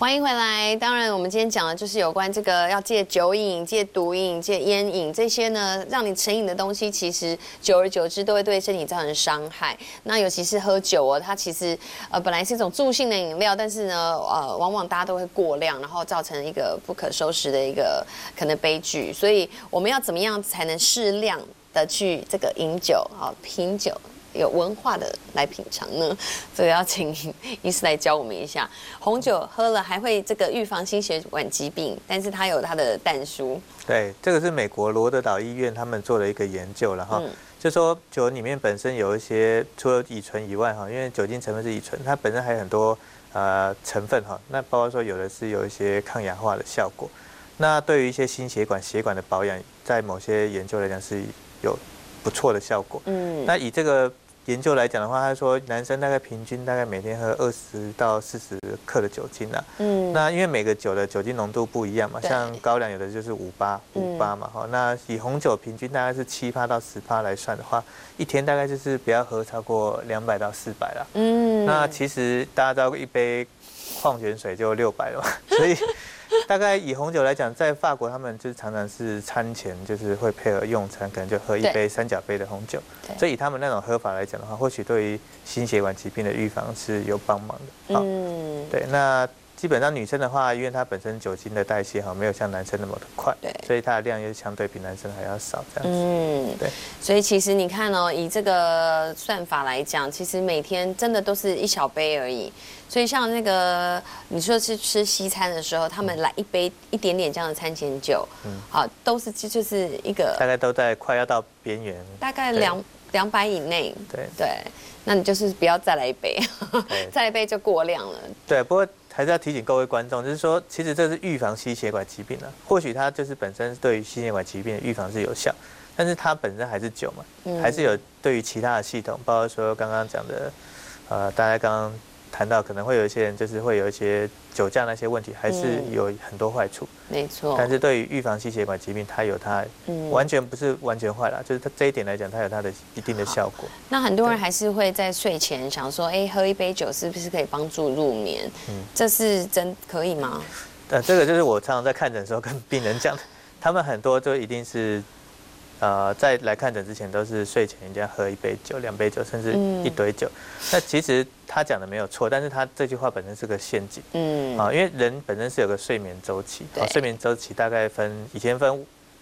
欢迎回来。当然，我们今天讲的就是有关这个要戒酒瘾、戒毒瘾、戒烟瘾这些呢，让你成瘾的东西，其实久而久之都会对身体造成伤害。那尤其是喝酒哦，它其实本来是一种助兴的饮料，但是呢往往大家都会过量，然后造成一个不可收拾的一个可能悲剧。所以我们要怎么样才能适量的去这个饮酒品酒？有文化的来品尝呢，这个要请医师来教我们一下。红酒喝了还会这个预防心血管疾病，但是它有它的但书。 对，这个是美国罗德岛医院他们做的一个研究，然后就说酒里面本身有一些除了乙醇以外哈，因为酒精成分是乙醇，它本身还有很多成分哈，那包括说有的是有一些抗氧化的效果，那对于一些心血管血管的保养，在某些研究来讲是有不错的效果。那以这个研究来讲的话，他说男生大概平均大概每天喝20到40克的酒精啊。那因为每个酒的酒精浓度不一样嘛，像高粱有的就是58嘛，那以红酒平均大概是7%到10%来算的话，一天大概就是不要喝超过200到400啦。那其实大家知道一杯矿泉水就600了嘛，所以大概以红酒来讲，在法国他们就是常常是餐前就是会配合用餐，可能就喝一杯3角杯的红酒。所以以他们那种喝法来讲的话，或许对于心血管疾病的预防是有帮忙的。对，那基本上女生的话，因为她本身酒精的代谢没有像男生那么的快，所以她的量又相对比男生还要少这样子。对。 所以其实你看哦，以这个算法来讲，其实每天真的都是1小杯而已。所以像那个你说是吃西餐的时候，他们来一点点这样的餐前酒，都是就是一个大概都在快要到边缘， 大概200以内。对，那你就是不要再来一杯，再来一杯就过量了。 对，不过还是要提醒各位观众，就是说，其实这是预防心血管疾病或许它就是本身对于心血管疾病的预防是有效，但是它本身还是酒嘛，还是有对于其他的系统，包括说刚刚讲的，大家刚刚谈到可能会有一些人就是会有一些酒驾那些问题，还是有很多坏处。 没错。 但是对于预防心血管疾病，它有它完全不是完全坏啦，就是它这一点来讲，它有它的一定的效果。 那很多人还是会在睡前想说，喝一杯酒是不是可以帮助入眠？这是真可以吗？ 这个就是我常常在看诊的时候跟病人讲的，他们很多就一定是。在来看诊之前都是睡前一定要喝1杯酒、2杯酒，甚至一堆酒。那其实他讲的没有错，但是他这句话本身是个陷阱。因为人本身是有个睡眠周期，睡眠周期大概以前分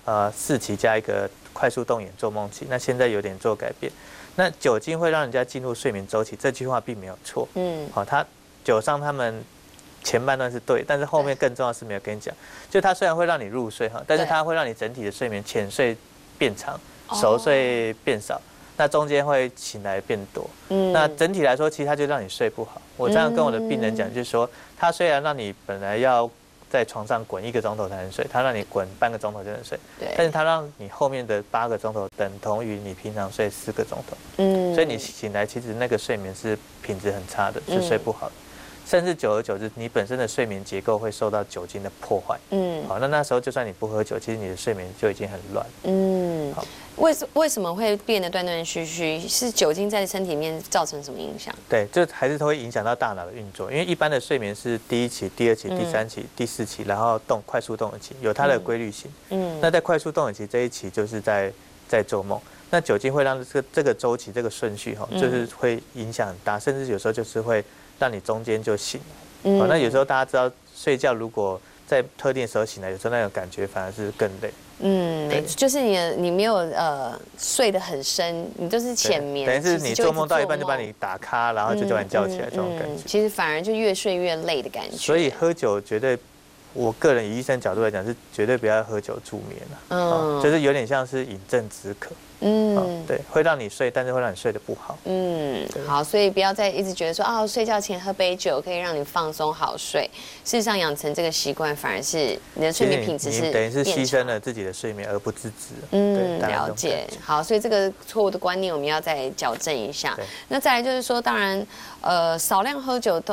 4期加一个快速动眼做梦期，那现在有点做改变。那酒精会让人家进入睡眠周期，这句话并没有错。他酒商他们前半段是对，但是后面更重要是没有跟你讲，就它虽然会让你入睡但是它会让你整体的睡眠浅睡变长，熟睡变少，那中间会醒来变多。那整体来说，其实它就让你睡不好。我这样跟我的病人讲，就是说，它虽然让你本来要在床上滚1个钟头才能睡，它让你滚半个钟头就能睡，但是它让你后面的8个钟头等同于你平常睡4个钟头。所以你醒来其实那个睡眠是品质很差的，是睡不好的。甚至久而久之，你本身的睡眠结构会受到酒精的破坏。好，那时候就算你不喝酒，其实你的睡眠就已经很乱。好， 为什么会变得断断续续？是酒精在身体里面造成什么影响？ 对，就还是会影响到大脑的运作。因为一般的睡眠是第1期、第2期、第3期、第4期，然后快速动眼期，有它的规律性。那在快速动眼期这一期，就是在做梦。那酒精会让这个周期、这个顺序就是会影响很大，甚至有时候就是会让你中间就醒了。那有时候大家知道，睡觉如果在特定时候醒来，有时候那种感觉反而是更累。 就是你没有睡得很深，你都是浅眠， 等于是你做梦到一半就把你打咖，然后就把你叫起来这种感觉。 其实反而就越睡越累的感觉。 所以喝酒绝对，我个人以医生角度来讲是绝对不要喝酒助眠了。就是有点像是饮鸩止渴。对，会让你睡，但是会让你睡得不好。 好，所以不要再一直觉得说睡觉前喝杯酒可以让你放松好睡。事实上，养成这个习惯反而是你的睡眠品质是你等于是牺牲了自己的睡眠而不自知。 了解。好，所以这个错误的观念我们要再矫正一下。那再来就是说，当然，少量喝酒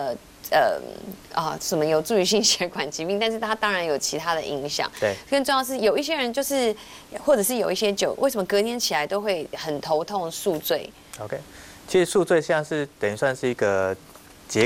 什么有助于心血管疾病，但是它当然有其他的影响。 对， 更重要是有一些人就是，或者是有一些酒，为什么隔天起来都会很头痛、宿醉 ？OK， 其实宿醉像是等于算是一个结果。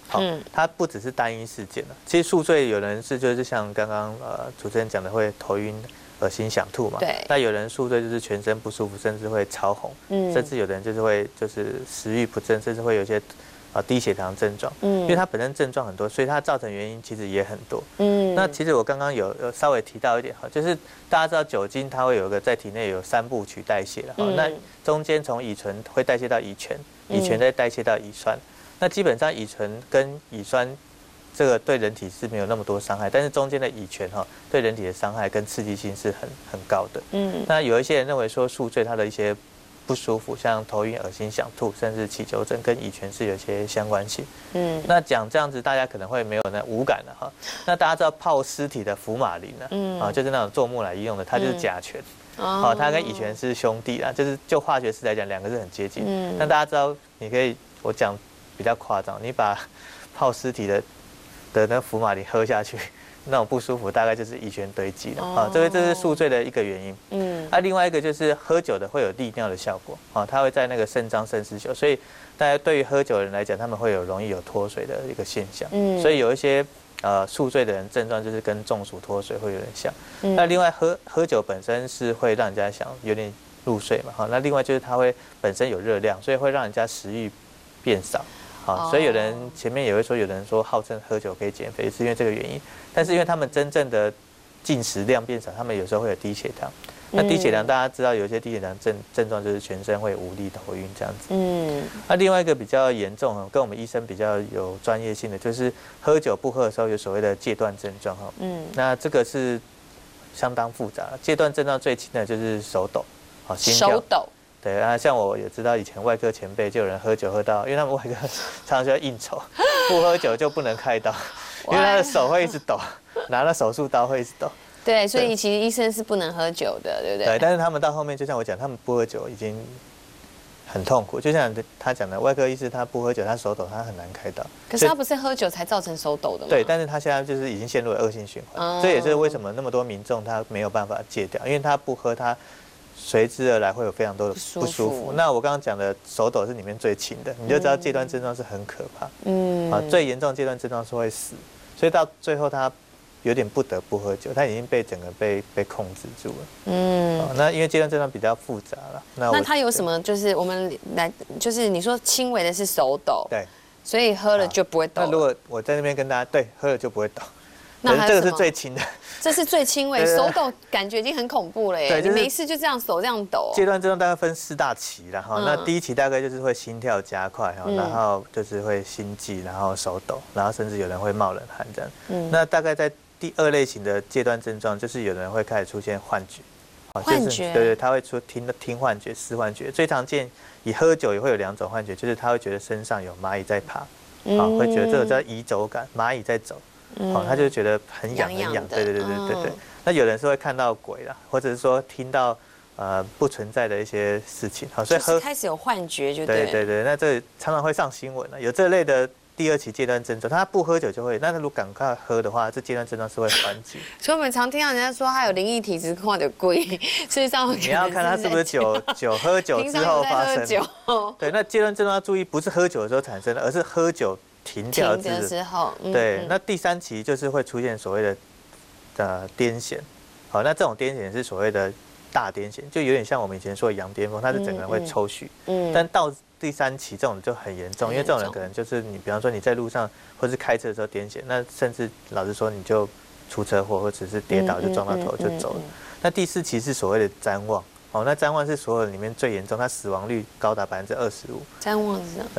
好，它不只是单一事件了。其实宿醉有人是就是像刚刚主持人讲的会头晕、恶心、想吐嘛。 对。 那有人宿醉就是全身不舒服，甚至会潮红，甚至有的人就是会就是食欲不振，甚至会有一些低血糖症状。因为它本身症状很多，所以它造成原因其实也很多。那其实我刚刚有稍微提到一点哈，就是大家知道酒精它会有一个在体内有3部曲代谢了。那中间从乙醇会代谢到乙醛，乙醛再代谢到乙酸。那基本上乙醇跟乙酸这个对人体是没有那么多伤害，但是中间的乙醛对人体的伤害跟刺激性是很高的。那有一些人认为说宿醉它的一些不舒服，像头晕、恶心、想吐，甚至起酒疹，跟乙醛是有些相关性。那讲这样子，大家可能会没有那无感了哈。那大家知道泡尸体的福马林呢？就是那种做木乃伊用的，它就是甲醛。它跟乙醛是兄弟啦，就化学式来讲，2个是很接近。但大家知道，你可以我讲比较夸张，你把泡尸体的那福马林喝下去，那种不舒服大概就是乙醛堆积了。这是宿醉的一个原因。另外一个就是喝酒的会有利尿的效果。它会在那个肾脏肾失休，所以大家对于喝酒的人来讲，他们会容易有脱水的一个现象。所以有一些宿醉的人症状就是跟中暑脱水会有点像。那另外喝酒本身是会让人家想有点入睡嘛。那另外就是它会本身有热量，所以会让人家食欲变少。所以有人前面也会说，有人说号称喝酒可以减肥，是因为这个原因。但是因为他们真正的进食量变少，他们有时候会有低血糖。那低血糖大家知道，有些低血糖症状就是全身会无力、头晕这样子。那另外一个比较严重，跟我们医生比较有专业性的，就是喝酒不喝的时候有所谓的戒断症状。那这个是相当复杂。戒断症状最轻的就是手抖，心跳。手抖。对啊，像我也知道以前外科前辈就有人喝酒喝到，因为他们外科常常需要应酬，不喝酒就不能开刀，因为他的手会一直抖，拿了手术刀会一直抖。 对，所以其实医生是不能喝酒的，对不对？ 对，但是他们到后面，就像我讲，他们不喝酒已经很痛苦。就像他讲的，外科医师他不喝酒，他手抖，他很难开刀。 可是他不是喝酒才造成手抖的吗？ 对，但是他现在就是已经陷入了恶性循环。这也是为什么那么多民众他没有办法戒掉，因为他不喝他。随之而来会有非常多的不舒服。那我刚刚讲的手抖是里面最轻的，你就知道戒断症状是很可怕。最严重的戒断症状是会死，所以到最后他有点不得不喝酒，他已经被整个被控制住了。那因为戒断症状比较复杂了。 那他有什么？就是我们来，就是你说轻微的是手抖， 对， 所以喝了就不会抖。 那如果我在那边跟大家对喝了就不会抖。那这个是最轻的， 这是最轻微，手抖感觉已经很恐怖了耶。对，你没事就这样手这样抖。 戒断症状大概分4大期啦，那第一期大概就是会心跳加快，然后就是会心悸，然后手抖，然后甚至有人会冒冷汗这样。那大概在第2类型的戒断症状，就是有人会开始出现幻觉。 幻觉。 对，他会听幻觉、视幻觉。最常见以喝酒也会有2种幻觉，就是他会觉得身上有蚂蚁在爬，会觉得这个叫移走感，蚂蚁在走。他就觉得很痒很痒，对。那有人是会看到鬼啦，或者是说听到不存在的一些事情， 所以开始有幻觉就对。 对，那这常常会上新闻了，有这类的第2期戒断症状，他不喝酒就会，那他如果赶快喝的话，这戒断症状是会缓解。 所以我们常听到人家说他有灵异体质，或者鬼，事实上你要看他是不是喝酒之后发生。对，那戒断症状要注意，不是喝酒的时候产生的，而是喝酒停掉之后， 对，那第3期就是会出现所谓的癫痫，那这种癫痫是所谓的大癫痫，就有点像我们以前说的羊癫疯，它是整个人会抽搐。但到第3期这种就很严重，因为这种人可能就是你，比方说你在路上或是开车的时候癫痫，那甚至老实说你就出车祸或者是跌倒就撞到头就走了。那第4期是所谓的谵妄。那谵妄是所有里面最严重，它死亡率高达25%。 谵妄是什么？